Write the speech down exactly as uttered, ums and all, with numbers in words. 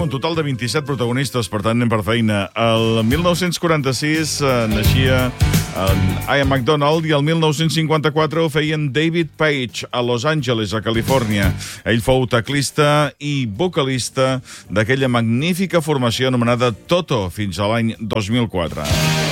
un total de vint-i-set protagonistes, per tant anem per feina. El mil nou-cents quaranta-sis eh, naixia en Ian MacDonald i el mil nou-cents cinquanta-quatre ho feien David Paich a Los Angeles, a Califòrnia. Ell fou teclista i vocalista d'aquella magnífica formació anomenada Toto fins a l'any dos mil quatre.